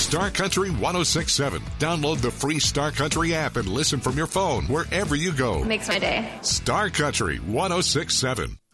Star Country 106.7. Download the free Star Country app and listen from your phone wherever you go. Makes my day. Star Country 106.7.